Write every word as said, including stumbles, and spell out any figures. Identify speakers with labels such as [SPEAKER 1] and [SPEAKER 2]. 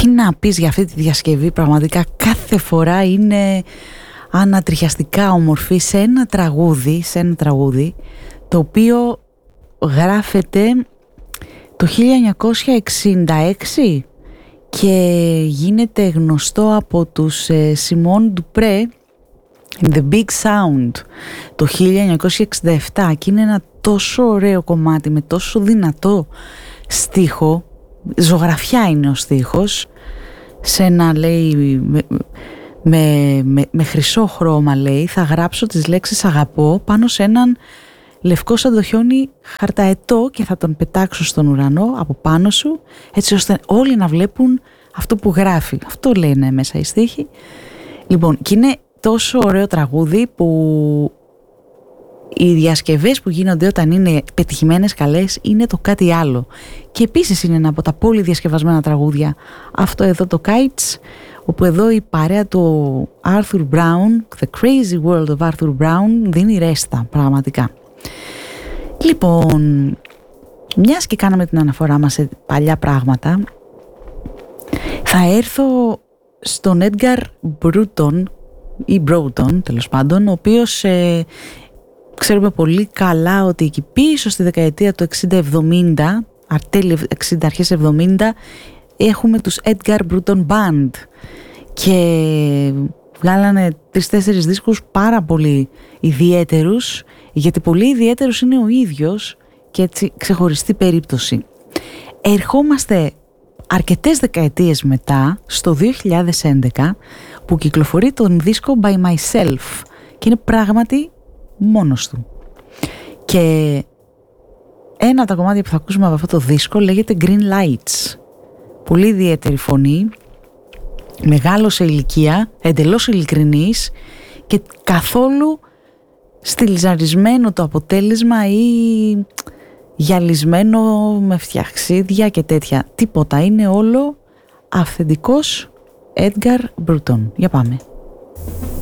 [SPEAKER 1] να πεις για αυτή τη διασκευή, πραγματικά κάθε φορά είναι ανατριχιαστικά όμορφη σε ένα τραγούδι, σε ένα τραγούδι το οποίο γράφεται το χίλια εννιακόσια εξήντα έξι και γίνεται γνωστό από τους Simone Dupré, The Big Sound, το χίλια εννιακόσια εξήντα επτά, και είναι ένα τόσο ωραίο κομμάτι με τόσο δυνατό στίχο, ζωγραφιά είναι ο στίχος, σε ένα, λέει, με, με, με, με χρυσό χρώμα, λέει, θα γράψω τις λέξεις αγαπώ πάνω σε έναν λευκό σαν το χιόνι χαρταετό και θα τον πετάξω στον ουρανό από πάνω σου, έτσι ώστε όλοι να βλέπουν αυτό που γράφει. Αυτό λένε μέσα οι στίχοι. Λοιπόν, και είναι τόσο ωραίο τραγούδι που οι διασκευές που γίνονται όταν είναι πετυχημένες, καλές, είναι το κάτι άλλο. Και επίσης είναι ένα από τα πολύ διασκευασμένα τραγούδια αυτό εδώ, το Kites, όπου εδώ η παρέα του Arthur Brown, The Crazy World of Arthur Brown, δίνει ρέστα πραγματικά. Λοιπόν, μιας και κάναμε την αναφορά μας σε παλιά πράγματα, θα έρθω στον Edgar Bruton ή Broughton, τέλος πάντων, ο οποίος ε, ξέρουμε πολύ καλά ότι εκεί πίσω στη δεκαετία του εξήντα εβδομήντα, αρτέλη εξήντα, αρχές εβδομήντα, έχουμε τους Edgar Bruton Band και βγάλανε τρεις-τέσσερις δίσκους πάρα πολύ ιδιαίτερους, γιατί πολύ ιδιαίτερος είναι ο ίδιος και έτσι ξεχωριστή περίπτωση. Ερχόμαστε αρκετές δεκαετίες μετά, στο δύο χιλιάδες έντεκα, που κυκλοφορεί τον δίσκο By Myself και είναι πράγματι μόνος του. Και ένα από τα κομμάτια που θα ακούσουμε από αυτό το δίσκο λέγεται Green Lights. Πολύ ιδιαίτερη φωνή, μεγάλο σε ηλικία, εντελώς ειλικρινής και καθόλου στυλιζαρισμένο το αποτέλεσμα ή γυαλισμένο με φτιαξίδια και τέτοια. Τίποτα, είναι όλο αυθεντικός Edgar Bruton. Για πάμε.